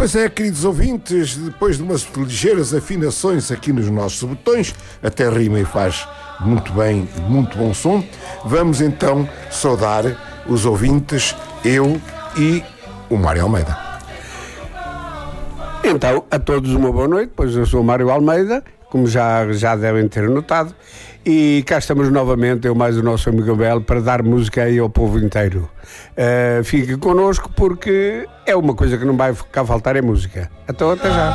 Pois é, queridos ouvintes, depois de umas ligeiras afinações aqui nos nossos botões, até rima e faz muito bem, muito bom som, vamos então saudar os ouvintes, eu e o Mário Almeida. Então, a todos uma boa noite, pois eu sou o Mário Almeida, como já devem ter notado, e cá estamos novamente, eu mais o nosso amigo Abel, para dar música aí ao povo inteiro. Fique connosco porque é uma coisa que não vai ficar a faltar, é música. Então, até já.